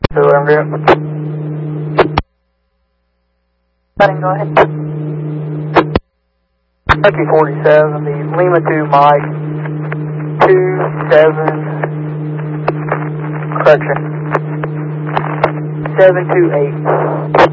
So what I'm doing. Go ahead. Lucky 47, the Lima 2 Mike 27, correction, 728.